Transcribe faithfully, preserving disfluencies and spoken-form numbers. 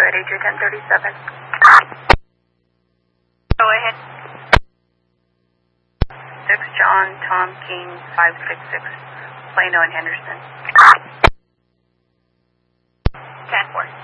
at A J ten thirty-seven. Go ahead. six John Tom King five six six, Plano and Henderson. ten four.